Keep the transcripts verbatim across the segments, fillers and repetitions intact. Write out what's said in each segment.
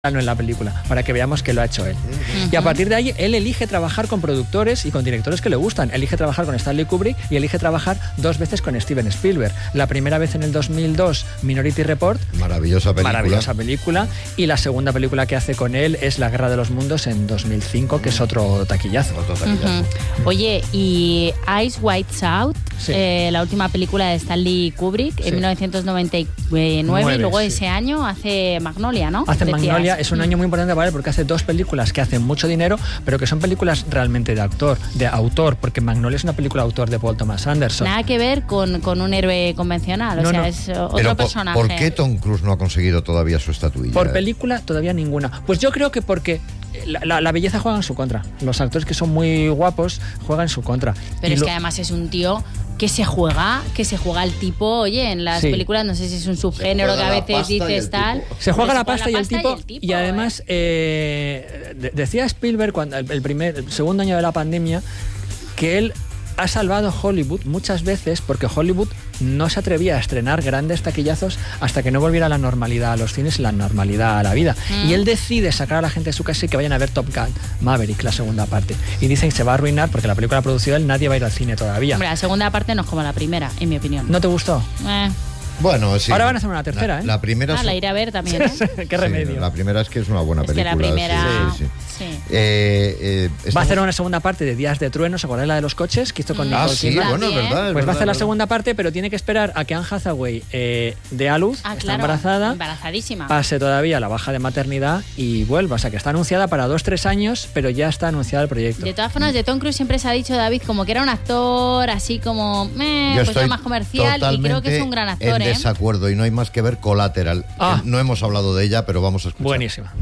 en la película, para que veamos que lo ha hecho él. Uh-huh. Y a partir de ahí, él elige trabajar con productores y con directores que le gustan. Elige trabajar con Stanley Kubrick y elige trabajar dos veces con Steven Spielberg. La primera vez en el dos mil dos, Minority Report. Maravillosa película. Maravillosa película. Y la segunda película que hace con él es La Guerra de los Mundos en dos mil cinco, uh-huh. que es otro taquillazo. Otro taquillazo. Uh-huh. Oye, y Eyes Wide Shut, sí. eh, la última película de Stanley Kubrick, sí. en mil novecientos noventa y nueve, Nueve, y luego sí. ese año hace Magnolia, ¿no? Hace Decías. Magnolia, es un año muy importante para él porque hace dos películas que hacen mucho dinero, pero que son películas realmente de autor, de autor, porque Magnolia es una película de autor de Paul Thomas Anderson. Nada que ver con, con un héroe convencional, o no, sea, no. es otro pero personaje. ¿Por qué Tom Cruise no ha conseguido todavía su estatuilla? Por película, todavía ninguna. Pues yo creo que porque la, la, la belleza juega en su contra. Los actores que son muy guapos juegan en su contra. Pero y es lo... que además es un tío que se juega, que se juega el tipo, oye, en las sí. películas, no sé si es un subgénero que a veces dices tal. Se juega la pasta, se y, el tipo, y el tipo. Y además, eh. Eh, de, decía Spielberg, cuando el, el, primer, el segundo año de la pandemia, que él ha salvado Hollywood muchas veces porque Hollywood no se atrevía a estrenar grandes taquillazos hasta que no volviera la normalidad a los cines y la normalidad a la vida. Mm. Y él decide sacar a la gente de su casa y que vayan a ver Top Gun Maverick, la segunda parte. Y dicen que se va a arruinar porque la película la ha producido él, nadie va a ir al cine todavía. Hombre, la segunda parte no es como la primera, en mi opinión. ¿No te gustó? Eh. Bueno, sí. Ahora van a hacer una tercera, la, ¿eh? La primera. Ah, la iré a ver también, ¿eh? Qué remedio. Sí, la primera es que es una buena es película. Que la primera. Sí, sí, sí. Sí. Eh, eh, estamos... Va a hacer una segunda parte de Días de Trueno, ¿se acuerdan la de los coches que hizo con Ah, Nicole sí, Kidman? bueno, es verdad. Es pues verdad, va a hacer la verdad. segunda parte, pero tiene que esperar a que Anne Hathaway eh, dé a luz, ah, está claro, embarazada, embarazadísima, pase todavía la baja de maternidad y vuelva. O sea, que está anunciada para dos, tres años, pero ya está anunciado el proyecto. De todas formas, de Tom Cruise siempre se ha dicho, David, como que era un actor así como, eh, Yo pues estoy más comercial, y creo que es un gran actor, en ¿eh? desacuerdo, y no hay más que ver Collateral. Ah. No hemos hablado de ella, pero vamos a escuchar. Buenísima.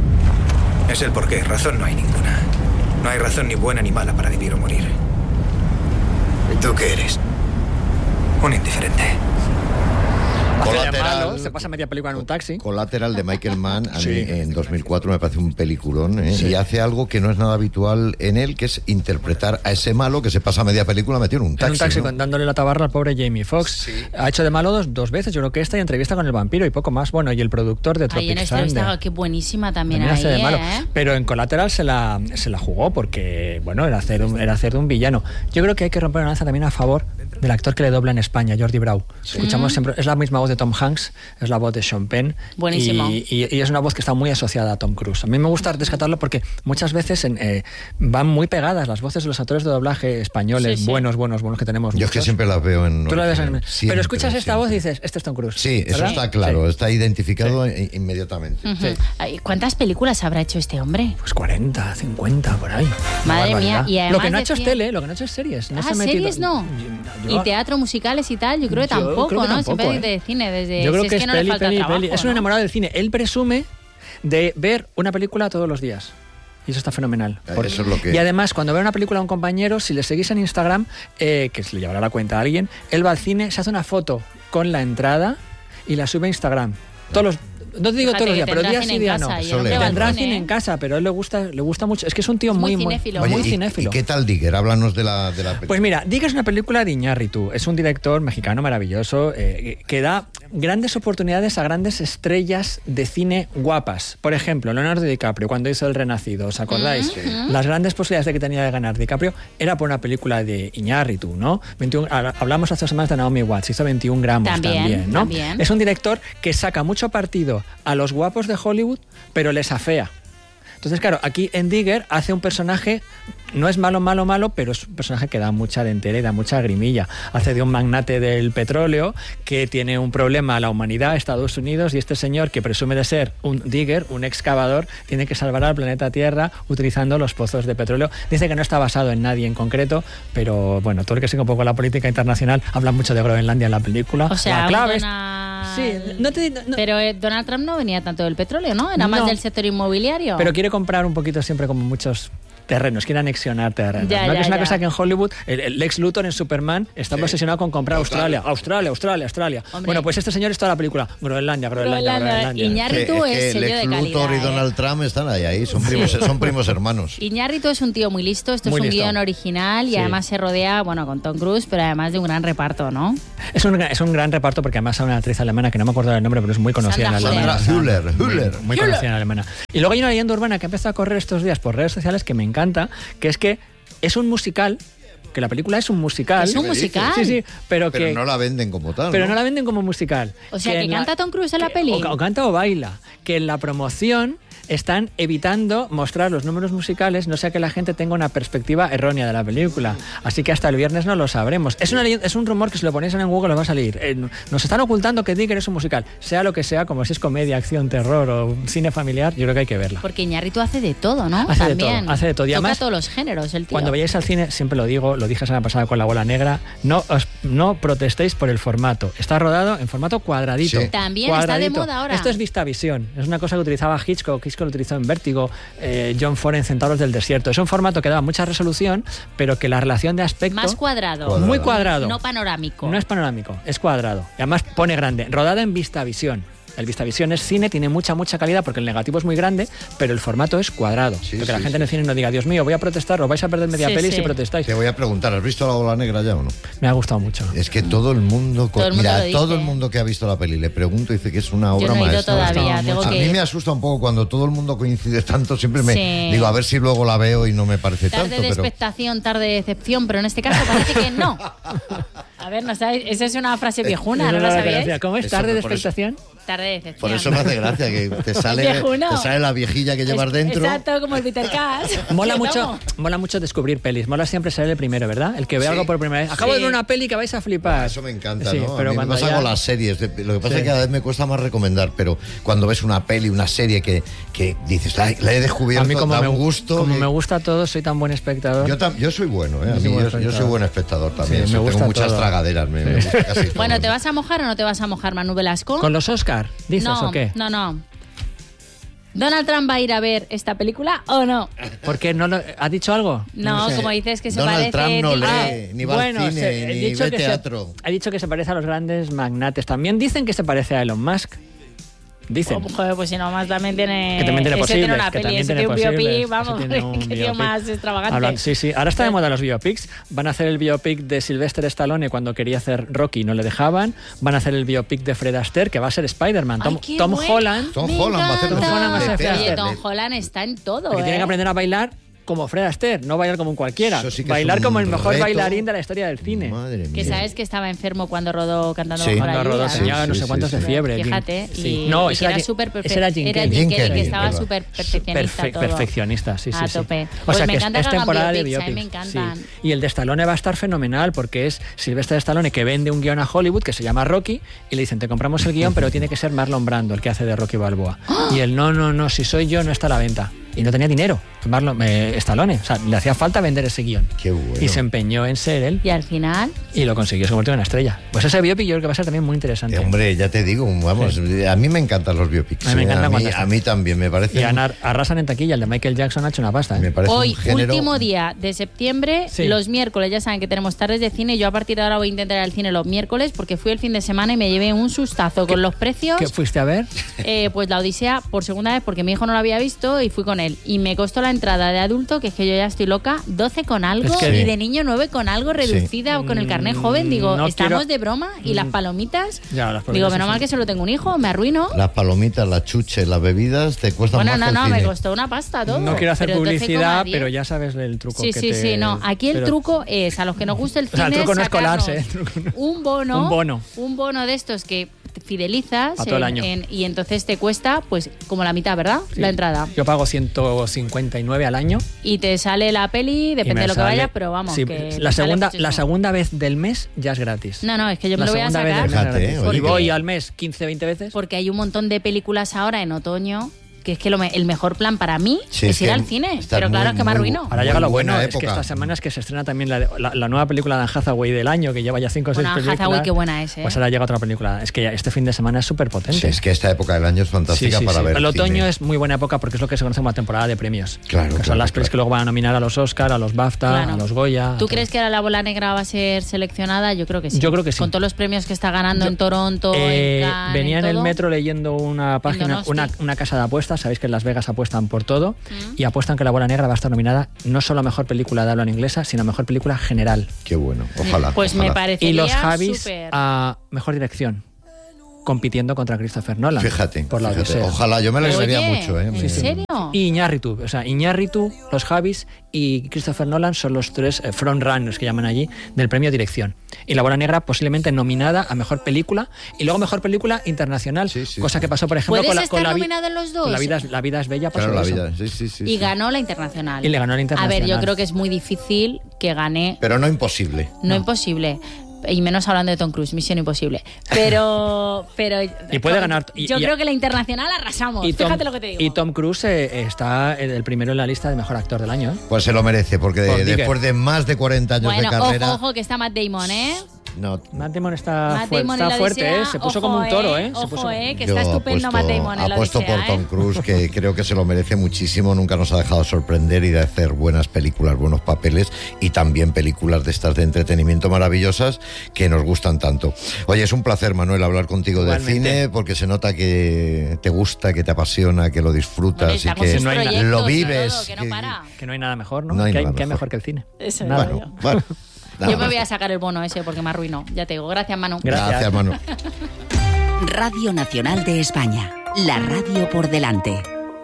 Es el porqué, razón no hay ninguna. No hay razón ni buena ni mala para vivir o morir. ¿Y tú qué eres? Un indiferente. Collateral, malo, se pasa media película en un taxi. Collateral de Michael Mann, a sí. mí en dos mil cuatro me parece un peliculón, ¿eh? Sí. Y hace algo que no es nada habitual en él, que es interpretar a ese malo que se pasa media película metido en un taxi. En un taxi, ¿no? dándole la tabarra al pobre Jamie Foxx. Sí. Ha hecho de malo dos, dos veces, yo creo que esta y entrevista con el vampiro y poco más. Bueno, y el productor de Tropic Ahí Thunder. Estaba, qué buenísima también, también ahí, hace de malo. ¿eh? Pero en Collateral se la, se la jugó porque, bueno, era hacer, un, era hacer de un villano. Yo creo que hay que romper una lanza también a favor del actor que le dobla en España, Jordi Brau. Sí. Escuchamos mm. siempre, es la misma voz de Tom Hanks, es la voz de Sean Penn. Buenísimo. Y, y, y es una voz que está muy asociada a Tom Cruise. A mí me gusta rescatarlo porque muchas veces en, eh, van muy pegadas las voces de los actores de doblaje españoles, sí, sí. buenos, buenos, buenos que tenemos. Yo muchos. es que siempre las veo en... Tú la ves en... Siempre, Pero escuchas esta siempre. voz y dices, este es Tom Cruise. Sí, eso ¿verdad? está claro, sí. está identificado sí. inmediatamente. Uh-huh. Sí. ¿Cuántas películas habrá hecho este hombre? Pues cuarenta, cincuenta, por ahí. Madre mía. Y lo que no ha hecho decía... es tele, lo que no ha hecho es series. No ah, se ha metido... series no. Yo, yo... Y teatro, musicales y tal, yo creo que yo tampoco, creo que ¿no? tampoco, Siempre ¿eh? de cine, desde... Yo creo si que es, es que no peli, le falta peli, trabajo, peli. Es un ¿no? enamorado del cine. Él presume de ver una película todos los días. Y eso está fenomenal. Porque, eso es lo que... Y además, cuando ve una película a un compañero, si le seguís en Instagram, eh, que se le llevará la cuenta a alguien, él va al cine, se hace una foto con la entrada y la sube a Instagram. Todos los... No te digo Fíjate todos los días, pero días sí, días no. Tendrá cine en casa, pero a él le gusta, le gusta mucho. Es que es un tío es muy, muy cinéfilo. muy, Oye, muy ¿y, cinéfilo. ¿Y qué tal Digger? Háblanos de la, de la película. Pues mira, Digger es una película de Iñárritu. Es un director mexicano maravilloso eh, que da grandes oportunidades a grandes estrellas de cine guapas. Por ejemplo, Leonardo DiCaprio, cuando hizo El Renacido, ¿os acordáis? Uh-huh. Las grandes posibilidades de que tenía de ganar DiCaprio era por una película de Iñárritu, ¿no? veintiuno, hablamos hace dos semanas de Naomi Watts, hizo veintiún gramos también, también ¿no? También. Es un director que saca mucho partido a los guapos de Hollywood, pero les afea. Entonces, claro, aquí en Digger hace un personaje, no es malo, malo, malo, pero es un personaje que da mucha dentera y da mucha grimilla. Hace de un magnate del petróleo que tiene un problema a la humanidad, Estados Unidos, y este señor que presume de ser un digger, un excavador, tiene que salvar al planeta Tierra utilizando los pozos de petróleo. Dice que no está basado en nadie en concreto, pero bueno, todo el que sigue un poco la política internacional habla mucho de Groenlandia en la película. O sea, la clave Donald... Sí, no te, no, no. Pero eh, Donald Trump no venía tanto del petróleo, ¿no? Era no, más del sector inmobiliario. Pero quiere comprar un poquito siempre como muchos terrenos, quiere anexionar terrenos. Ya, ¿no? ya, que es una ya. cosa que en Hollywood, el, el Lex Luthor en Superman está Sí. obsesionado con comprar Total. Australia, Australia, Australia, Australia. Hombre. Bueno, pues este señor es toda la película, Groenlandia, Groenlandia, Groenlandia, Groenlandia. Iñárritu Que- es que sello Lex de calidad. Luthor y ¿eh? Donald Trump están ahí, ahí son primos, son primos hermanos. Iñárritu es un tío muy listo, esto Muy es un listo. guión original y Sí. además se rodea, bueno, con Tom Cruise, pero además de un gran reparto, ¿no? Es un, es un gran reparto porque además hay una actriz alemana que no me acuerdo del nombre, pero es muy conocida Sandra en Alemania. Sandra Hüller, Hüller. Muy, muy conocida en Alemania. Y luego hay una leyenda urbana que ha empezado a correr estos días por redes sociales que me encanta, que es que es un musical, que la película es un musical. ¿Es un me dices? musical? Sí, sí, pero, Pero que... no la venden como tal. Pero ¿no? no la venden como musical. O sea, que en la- canta Tom Cruise en la que- peli. O, o canta o baila. Que en la promoción están evitando mostrar los números musicales, no sea que la gente tenga una perspectiva errónea de la película. Así que hasta el viernes no lo sabremos. Es, una, leyenda- es un rumor que si lo ponéis en Google os va a salir. Eh, nos están ocultando que Digger es un musical. Sea lo que sea, como si es comedia, acción, terror o cine familiar, yo creo que hay que verla. Porque Iñárritu hace de todo, ¿no? Hace de También. todo, hace de todo. Y Toca además, todos los géneros, el tío. Cuando vayáis al cine, siempre lo digo, lo dije la semana pasada con La Bola Negra, no os, no protestéis por el formato. Está rodado en formato cuadradito. Sí. También está de moda ahora. Esto es VistaVision. Es una cosa que utilizaba Hitchcock, Hitchcock lo utilizó en Vértigo, eh, John Ford en Centauros del Desierto. Es un formato que daba mucha resolución, pero que la relación de aspecto... Más cuadrado. Cuadrado. Muy cuadrado. No panorámico. No es panorámico, es cuadrado. Y además pone grande. Rodada en VistaVision. El VistaVision es cine, tiene mucha, mucha calidad porque el negativo es muy grande, pero el formato es cuadrado. Sí, porque sí, la gente sí. en el cine no diga, Dios mío, voy a protestar, os vais a perder media Sí, peli sí. si protestáis. Te voy a preguntar, ¿has visto La Bola Negra ya o no? Me ha gustado mucho. Es que todo el mundo, Todo el mundo mira, lo dice. todo el mundo que ha visto la peli le pregunto y dice que es una obra Yo no he ido maestra. todavía, tengo a que mí ir. me asusta un poco cuando todo el mundo coincide tanto, siempre me Sí. digo a ver si luego la veo y no me parece Tarde tanto, de pero expectación, tarde de decepción, pero en este caso parece que no. A ver, ¿no sabéis? Esa es una frase viejuna, ¿no la sabíais? ¿Cómo es? Eso, ¿Tarde de por eso. expectación? Tarde de decepción. por eso me hace gracia que te sale, Viejuno. te sale la viejilla que llevas Es- dentro. Exacto, como el Peter Cash. Mola mucho, Vamos. mola mucho descubrir pelis. Mola siempre ser el primero, ¿verdad? El que ve Sí. algo por primera vez. Acabo Sí. de ver una peli que vais a flipar. Eso me encanta, Sí, ¿no? A pero mí me cuando pasa ya- con las series. de- Lo que pasa Sí. es que cada vez me cuesta más recomendar, pero cuando ves una peli, una serie que, que dices, la, la he descubierto, A mí como, da me, un gusto. como que- me gusta todo, soy tan buen espectador. Yo, tam- yo soy bueno, ¿eh? A Yo soy mí, buen yo, yo soy espectador. buen espectador también. Sí, me Yo gusta tengo muchas todo. tragaderas, me, me gusta casi todo. Bueno, ¿te vas a mojar o no te vas a mojar, Manu Velasco? ¿Con los Oscar? ¿Dices no, o qué? no, no. ¿Donald Trump va a ir a ver esta película o no? ¿Por qué no lo, ¿ha dicho algo? No, sé. como dices que se Donald parece... Trump no tipo- lee, ni va Bueno, al cine, se- he ni dicho ve que se- teatro. ha dicho que se parece a los grandes magnates. También dicen que se parece a Elon Musk. Dicen. Oh, joder, pues si no más también tiene... Que también tiene ese tiene posibles, una que peli, también ese tiene tiene un posibles, biopic, ese vamos, tiene un qué tío biopic. más extravagante. Hablan- sí, sí. Ahora está de moda los biopics. Van a hacer el biopic de Sylvester Stallone cuando quería hacer Rocky y no le dejaban. Van a hacer el biopic de Fred Astaire, que va a ser Spider-Man. Ay, Tom, qué Tom bueno. Holland, Tom Me Holland va a hacer encanta. Tom Holland va a ser de- Oye, Fred Tom de- Holland está en todo, que ¿eh? tiene que aprender a bailar como Fred Astaire, no bailar como un cualquiera. Eso sí que es Bailar un como el mejor reto. bailarín de la historia del cine. Madre mía. Que sabes que estaba enfermo cuando rodó Cantando Sí. por Cuando allí. rodó ¿verdad? tenía Sí, no sí, sé cuántos sí, de sí. fiebre. Fíjate, Sí. y, No, y ese que era Jim- súper perfe- ese era Jim era Kelly. Jim Jim Kelly, Kelly, que estaba verdad. súper perfeccionista Perfe- todo. perfeccionista, sí, sí. A sí. tope. O Pues sea me que es, encanta es que hagan temporada de biopics, a mí me biopics. encantan. Sí. Y el de Stallone va a estar fenomenal porque es Sylvester Stallone que vende un guión a Hollywood que se llama Rocky y le dicen, te compramos el guión, pero tiene que ser Marlon Brando el que hace de Rocky Balboa. Y él, no, no, no, si soy yo no está a la venta. Y no tenía dinero, Marlon, eh, Stallone. O sea, le hacía falta vender ese guión. Qué bueno. Y se empeñó en ser él Y al final, y lo consiguió, se convirtió en una estrella. Pues ese biopic yo creo que va a ser también muy interesante. Eh, hombre, ya te digo, vamos, a mí me encantan los biopics. A mí me eh, encantan a, mí, cuando están. a mí también, me parece. Y ganar, arrasan en taquilla. El de Michael Jackson ha hecho una pasta. ¿eh? Me parece hoy, un género. último día de septiembre, Sí. los miércoles, ya saben que tenemos tardes de cine. Yo a partir de ahora voy a intentar ir al cine los miércoles porque fui el fin de semana y me llevé un sustazo con los precios. ¿Qué fuiste a ver? Eh, pues la Odisea por segunda vez porque mi hijo no lo había visto y fui con él. Y me costó la entrada de adulto, que es que yo ya estoy loca, doce con algo Es que- y de niño nueve con algo reducida con el carnet joven. Digo, No estamos quiero- de broma y las palomitas. Ya, las palomitas Digo, sí menos son- mal que solo tengo un hijo, me arruino. Las palomitas, las chuches, las bebidas te cuestan Bueno, más no, que el no, cine. me costó una pasta todo. No quiero hacer Pero doce coma publicidad, diez. pero ya sabes el truco. Sí, que sí, te- sí, no. Aquí el pero- truco es, a los que nos gusta el O cine, sea, el truco no es sacarnos colarse, ¿eh? El truco no- un bono, Un bono. un bono de estos que te fidelizas Pa' todo el en- año. en- y entonces te cuesta pues como la mitad, ¿verdad? Sí. La entrada. Yo pago ciento cincuenta y nueve al año. Y te sale la peli, y depende me de lo que sale- vaya, pero vamos, sí, que te la sale segunda, muchísimo. la segunda vez del mes ya es gratis. No, no, es que yo me La lo voy a segunda vez del sacar mes es Fíjate, gratis. eh, oye, y voy que- al mes quince, veinte veces. porque hay un montón de películas ahora en otoño que es que lo me, el mejor plan para mí Sí, es es ir que al cine. está Pero muy, claro, es que me muy arruino. bu- Ahora llega lo buena bueno, es que época. esta semana es que se estrena también la, la, la nueva película de Anne Hathaway del año, que lleva ya cinco o seis Bueno, Anne películas. Hathaway, qué buena es, ¿eh? Pues ahora llega otra película. Es que ya este fin de semana es súper potente. Sí, es que esta época del año es fantástica Sí, sí, para sí. ver El otoño cine. es muy buena época porque es lo que se conoce como la temporada de premios. Claro, Que claro, son las pelis claro. que luego van a nominar a los Oscar, a los BAFTA, Claro. a los Goya. a ¿Tú todo. crees que ahora la bola negra va a ser seleccionada? Yo creo que sí. Yo creo que sí. Con todos los premios que está ganando Yo- en Toronto, Eh, en Cannes, venía en el todo. metro leyendo una página, Donosti. una, una casa de apuestas. Sabéis que en Las Vegas apuestan por todo y apuestan que La Bola Negra va a estar nominada no solo a mejor película de habla en inglesa, sino a mejor película general. Qué bueno, ojalá. Pues me ojalá. parecería Y los Javis súper. a mejor dirección, compitiendo contra Christopher Nolan. Fíjate, por la fíjate. Odisea. Ojalá, yo me alegraría Oye, mucho. ¿eh? ¿en Me- serio? Y Iñárritu, o sea, Iñárritu, los Javis y Christopher Nolan son los tres eh, frontrunners que llaman allí del premio Dirección. Y La Bola Negra posiblemente nominada a mejor película y luego mejor película internacional, Sí, sí, cosa sí. que pasó por ejemplo ¿Puedes con la, estar con la, vi- nominado en los dos? con la vida es, la vida es bella, pasó Claro, la eso. vida. Sí, sí, sí, Y sí. ganó la internacional. Y le ganó la A internacional. ver, yo creo que es muy difícil que gane. Pero no imposible. No, imposible. Y menos hablando de Tom Cruise, Misión Imposible. Pero. pero Y puede ganar- y- yo y- creo que la internacional arrasamos. Y Tom, Fíjate lo que te digo. y Tom Cruise eh, está el primero en la lista de mejor actor del año. ¿eh? Pues se lo merece, porque de- Por Digger. después de más de cuarenta años bueno, de carrera. ojo, ojo, que está Matt Damon, ¿eh? No, Matt Damon está, Matt fuer- Damon en está la fuerte, Odisea, ¿eh? Se puso ojo, como un toro, ¿eh? Se Ojo, puso- eh, que yo está estupendo apuesto, Matt Damon en la apuesto Odisea, por Tom ¿eh? Cruise, que creo que se lo merece muchísimo. Nunca nos ha dejado sorprender y de hacer buenas películas, buenos papeles y también películas de estas de entretenimiento maravillosas que nos gustan tanto. Oye, es un placer, Manuel, hablar contigo de Igualmente. cine, porque se nota que te gusta, que te apasiona, que lo disfrutas Bueno, y está con que sus no hay nada. proyectos lo y vives. todo, que no que- para. Que no hay nada mejor, ¿no? No hay que, hay, nada que hay mejor. mejor que el cine. Eso Nada. es. Bueno, bueno. Nada Yo me más. voy a sacar el bono ese porque me arruinó. Ya te digo. Gracias, Manu. Gracias. Gracias, Manuel. Radio Nacional de España. La radio por delante.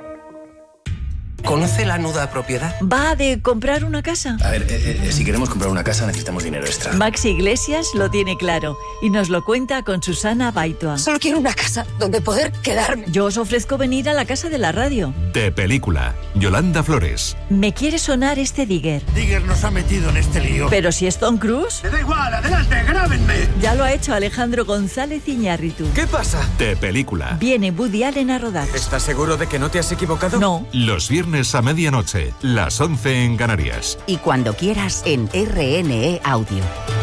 ¿Conoce la nuda propiedad? ¿Va de comprar una casa? A ver, eh, eh, si queremos comprar una casa necesitamos dinero extra. Maxi Iglesias lo tiene claro y nos lo cuenta con Susana Baitua. Solo quiero una casa donde poder quedarme. Yo os ofrezco venir a la casa de la radio. De película, Yolanda Flores. Me quiere sonar este Digger. Digger nos ha metido en este lío. Pero si es Tom Cruise, Me da igual, adelante, grábenme. ya lo ha hecho Alejandro González Iñárritu. ¿Qué pasa? De película, Viene Woody Allen a rodar. ¿Estás seguro de que no te has equivocado? No, los viernes a medianoche, las once en Canarias. Y cuando quieras en R N E Audio.